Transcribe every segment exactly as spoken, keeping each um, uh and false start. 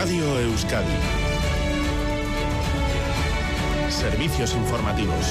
Radio Euskadi. Servicios informativos.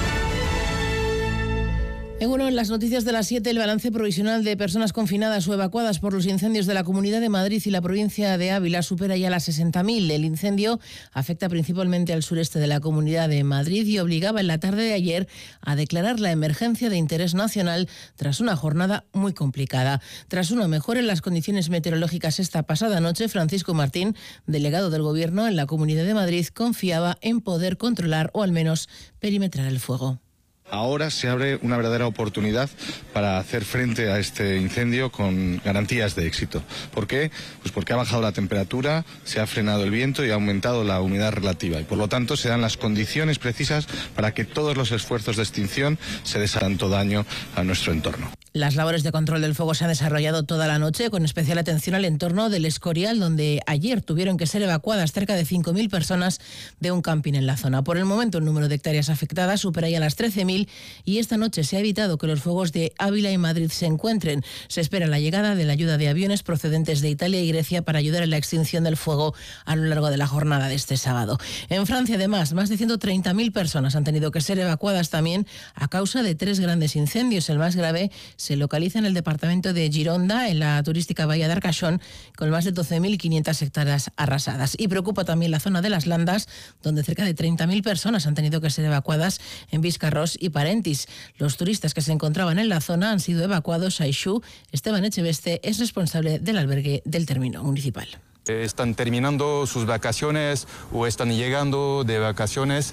En uno, en las noticias de las siete, el balance provisional de personas confinadas o evacuadas por los incendios de la Comunidad de Madrid y la provincia de Ávila supera ya las sesenta mil. El incendio afecta principalmente al sureste de la Comunidad de Madrid y obligaba en la tarde de ayer a declarar la emergencia de interés nacional tras una jornada muy complicada. Tras una mejora en las condiciones meteorológicas esta pasada noche, Francisco Martín, delegado del Gobierno en la Comunidad de Madrid, confiaba en poder controlar o al menos perimetrar el fuego. Ahora se abre una verdadera oportunidad para hacer frente a este incendio con garantías de éxito. ¿Por qué? Pues porque ha bajado la temperatura, se ha frenado el viento y ha aumentado la humedad relativa. Y por lo tanto se dan las condiciones precisas para que todos los esfuerzos de extinción se den tanto daño a nuestro entorno. Las labores de control del fuego se han desarrollado toda la noche, con especial atención al entorno del Escorial, donde ayer tuvieron que ser evacuadas cerca de cinco mil personas de un camping en la zona. Por el momento, el número de hectáreas afectadas supera ya las trece mil y esta noche se ha evitado que los fuegos de Ávila y Madrid se encuentren. Se espera la llegada de la ayuda de aviones procedentes de Italia y Grecia para ayudar en la extinción del fuego a lo largo de la jornada de este sábado. En Francia, además, más de ciento treinta mil personas han tenido que ser evacuadas también a causa de tres grandes incendios. El más grave se localiza en el departamento de Gironda, en la turística bahía de Arcachón, con más de doce mil quinientas hectáreas arrasadas. Y preocupa también la zona de las Landas, donde cerca de treinta mil personas han tenido que ser evacuadas en Biscarrós y Parentis. Los turistas que se encontraban en la zona han sido evacuados a Ixú. Esteban Echeveste es responsable del albergue del término municipal. Están terminando sus vacaciones o están llegando de vacaciones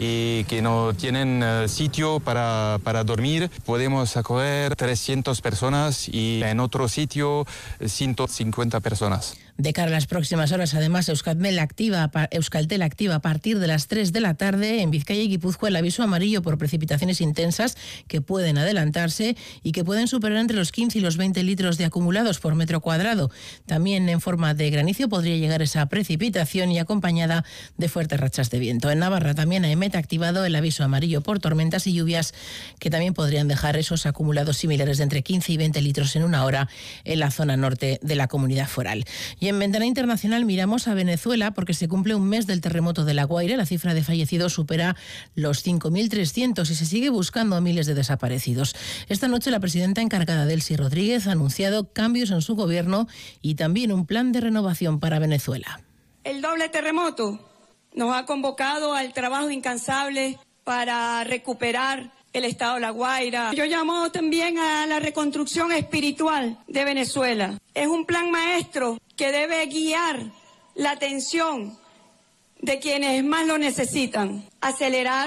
y que no tienen uh, sitio para, para dormir. Podemos acoger trescientas personas y en otro sitio ciento cincuenta personas. De cara a las próximas horas, además, Euskaltel activa, Euskaltel activa a partir de las tres de la tarde en Vizcaya y Guipúzcoa el aviso amarillo por precipitaciones intensas que pueden adelantarse y que pueden superar entre los quince y los veinte litros de acumulados por metro cuadrado. También en forma de granizo podría llegar esa precipitación y acompañada de fuertes rachas de viento. En Navarra también EMET ha activado el aviso amarillo por tormentas y lluvias que también podrían dejar esos acumulados similares de entre quince y veinte litros en una hora en la zona norte de la comunidad foral. Y en Ventana Internacional miramos a Venezuela porque se cumple un mes del terremoto de La Guaira. La cifra de fallecidos supera los cinco mil trescientos y se sigue buscando a miles de desaparecidos. Esta noche la presidenta encargada, Delcy Rodríguez, ha anunciado cambios en su gobierno y también un plan de renovación para Venezuela. El doble terremoto nos ha convocado al trabajo incansable para recuperar el estado de La Guaira. Yo llamo también a la reconstrucción espiritual de Venezuela. Es un plan maestro que debe guiar la atención de quienes más lo necesitan. Acelerar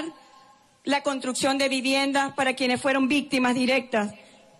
la construcción de viviendas para quienes fueron víctimas directas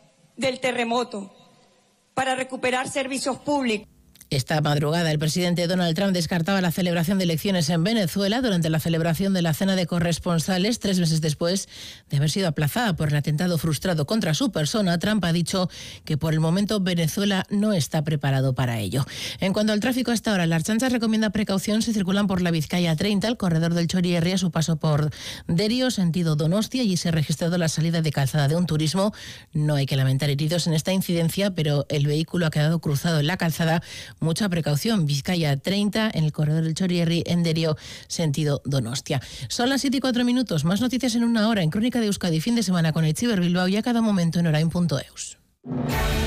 del terremoto, para recuperar servicios públicos. Esta madrugada el presidente Donald Trump descartaba la celebración de elecciones en Venezuela durante la celebración de la cena de corresponsales, tres meses después de haber sido aplazada por el atentado frustrado contra su persona. Trump ha dicho que por el momento Venezuela no está preparado para ello. En cuanto al tráfico, hasta ahora la Ertzaintza recomienda precaución si circulan por la Vizcaya treinta, el corredor del Chorierri, a su paso por Derio, sentido Donostia, y se ha registrado la salida de calzada de un turismo. No hay que lamentar heridos en esta incidencia, pero el vehículo ha quedado cruzado en la calzada. Mucha precaución. Vizcaya treinta, en el corredor del Chorierri, en Derio, sentido Donostia. Son las siete y cuatro minutos. Más noticias en una hora en Crónica de Euskadi, fin de semana con Itziber Bilbao y a cada momento en orain punto eus.